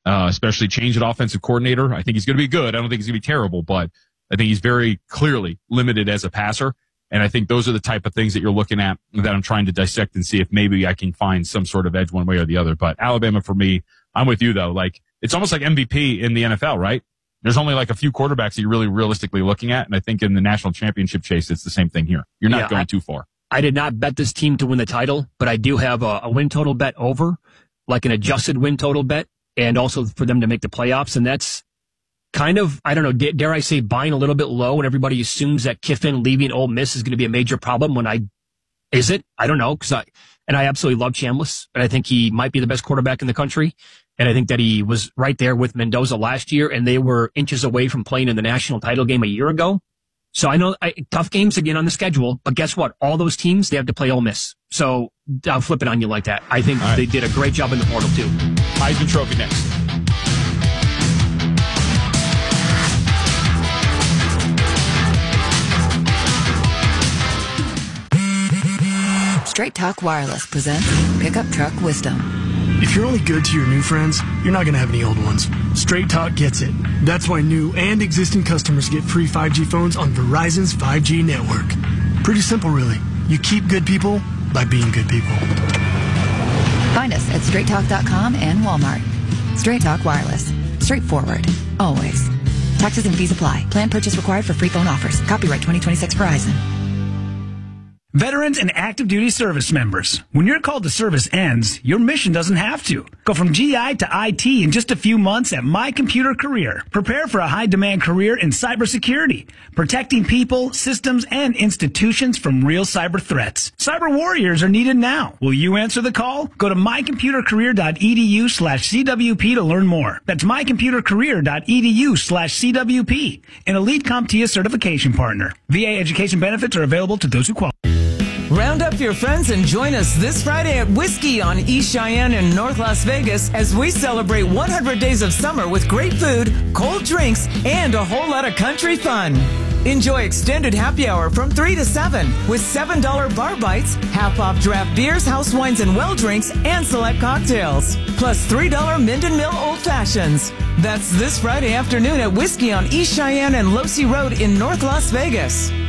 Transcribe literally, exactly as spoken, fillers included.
uh, especially change at offensive coordinator. I think he's going to be good. I don't think he's going to be terrible, but I think he's very clearly limited as a passer. And I think those are the type of things that you're looking at that I'm trying to dissect and see if maybe I can find some sort of edge one way or the other. But Alabama, for me, I'm with you, though. Like, it's almost like M V P in the N F L, right? There's only like a few quarterbacks that you're really realistically looking at. And I think in the national championship chase, it's the same thing here. You're not yeah, going I, too far. I did not bet this team to win the title, but I do have a, a win total bet over, like an adjusted win total bet, and also for them to make the playoffs. And that's kind of, I don't know, dare I say, buying a little bit low when everybody assumes that Kiffin leaving Ole Miss is going to be a major problem when I, is it? I don't know. Cause I, and I absolutely love Chambliss, and I think he might be the best quarterback in the country. And I think that he was right there with Mendoza last year, and they were inches away from playing in the national title game a year ago. So I know I, tough games again on the schedule, but guess what? All those teams, they have to play Ole Miss. So I'll flip it on you like that. I think right. They did a great job in the portal too. Heisman Trophy next. Straight Talk Wireless presents Pickup Truck Wisdom. If you're only good to your new friends, you're not going to have any old ones. Straight Talk gets it. That's why new and existing customers get free five G phones on Verizon's five G network. Pretty simple, really. You keep good people by being good people. Find us at straight talk dot com and Walmart. Straight Talk Wireless. Straightforward. Always. Taxes and fees apply. Plan purchase required for free phone offers. Copyright twenty twenty-six Verizon. Veterans and active duty service members, when your call to service ends, your mission doesn't have to. Go from G I to I T in just a few months at My Computer Career. Prepare for a high-demand career in cybersecurity, protecting people, systems, and institutions from real cyber threats. Cyber warriors are needed now. Will you answer the call? Go to my computer career dot e d u slash C W P to learn more. That's my computer career dot e d u slash C W P, an elite CompTIA certification partner. V A education benefits are available to those who qualify. Round up your friends and join us this Friday at Whiskey on East Cheyenne in North Las Vegas as we celebrate one hundred days of summer with great food, cold drinks, and a whole lot of country fun. Enjoy extended happy hour from three to seven with seven dollar bar bites, half-off draft beers, house wines, and well drinks, and select cocktails. Plus three dollar Minden Mill Old Fashions. That's this Friday afternoon at Whiskey on East Cheyenne and Losee Road in North Las Vegas.